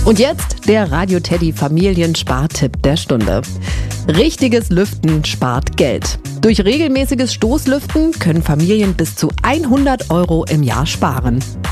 Und jetzt der Radio Teddy Familienspartipp der Stunde. Richtiges Lüften spart Geld. Durch regelmäßiges Stoßlüften können Familien bis zu 100 € im Jahr sparen.